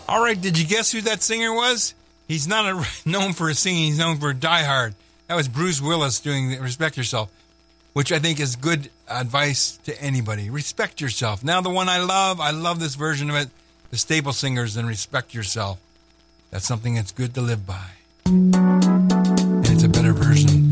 All right, did you guess who that singer was? He's not known for his singing. He's known for Die Hard. That was Bruce Willis doing Respect Yourself, which I think is good advice to anybody. Respect yourself. Now the one I love this version of it, the Staple Singers and Respect Yourself. That's something that's good to live by. And it's a better version